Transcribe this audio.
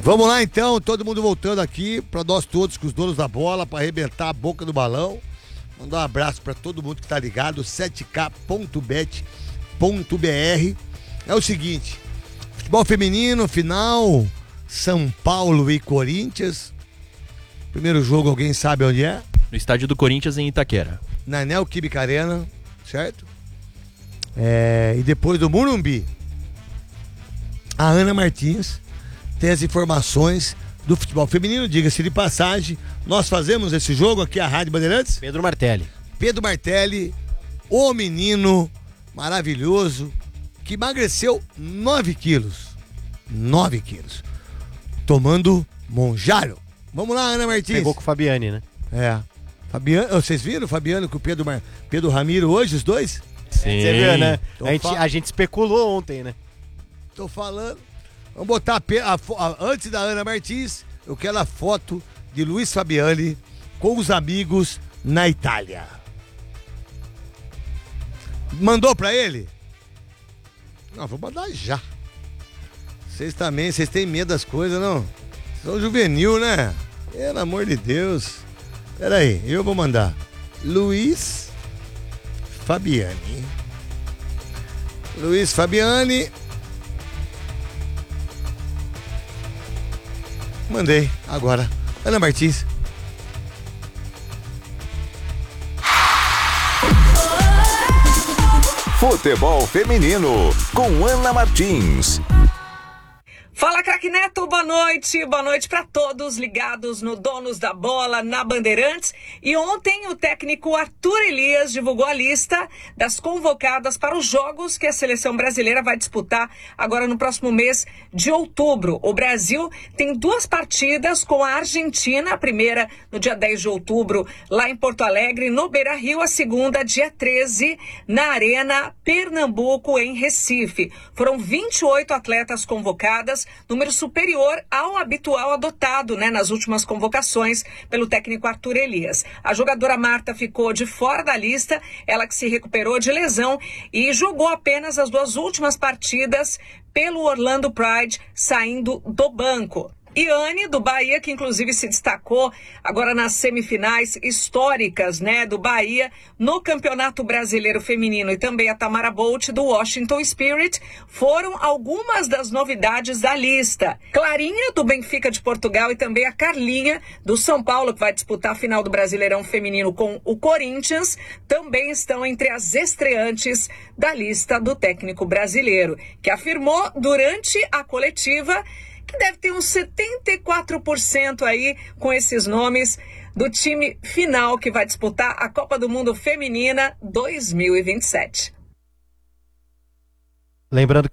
Vamos lá então, todo mundo voltando aqui para nós todos, com os donos da bola, para arrebentar a boca do balão. Mandar um abraço para todo mundo que tá ligado, 7k.bet.br. É o seguinte, futebol feminino, final, São Paulo e Corinthians. Primeiro jogo, alguém sabe onde é? No estádio do Corinthians em Itaquera. Na Neoquímica Arena, certo? E depois do Morumbi, a Ana Martins tem as informações do futebol feminino. Diga-se de passagem, nós fazemos esse jogo aqui, a Rádio Bandeirantes. Pedro Martelli, o menino maravilhoso, que emagreceu 9 quilos. 9 quilos. Tomando Monjaro. Vamos lá, Ana Martins. Pegou com o Fabiane, né? Fabiano, vocês viram o Fabiano com o Pedro Ramiro hoje, os dois? Sim. Você viu, né? A gente especulou ontem, né? Tô falando. Vamos botar antes da Ana Martins, eu quero a foto de Luiz Fabiani com os amigos na Itália. Mandou pra ele? Não, vou mandar já. Vocês têm medo das coisas, não? São juvenil, né? Pelo amor de Deus. Pera aí, eu vou mandar. Luiz Fabiani. Mandei, agora. Ana Martins. Futebol feminino com Ana Martins. Fala, craque Neto, boa noite para todos ligados no Donos da Bola, na Bandeirantes. E ontem o técnico Arthur Elias divulgou a lista das convocadas para os jogos que a seleção brasileira vai disputar agora no próximo mês de outubro. O Brasil tem 2 partidas com a Argentina, a primeira no dia 10 de outubro lá em Porto Alegre, no Beira-Rio, a segunda dia 13 na Arena Pernambuco, em Recife. Foram 28 atletas convocadas, número superior ao habitual adotado, nas últimas convocações pelo técnico Arthur Elias. A jogadora Marta ficou de fora da lista, ela que se recuperou de lesão e jogou apenas as 2 últimas partidas pelo Orlando Pride, saindo do banco. Iane, do Bahia, que inclusive se destacou agora nas semifinais históricas, do Bahia, no Campeonato Brasileiro Feminino, e também a Tamara Bolt, do Washington Spirit, foram algumas das novidades da lista. Clarinha, do Benfica de Portugal, e também a Carlinha, do São Paulo, que vai disputar a final do Brasileirão Feminino com o Corinthians, também estão entre as estreantes da lista do técnico brasileiro, que afirmou durante a coletiva que deve ter uns 74% aí com esses nomes do time final que vai disputar a Copa do Mundo Feminina 2027. Lembrando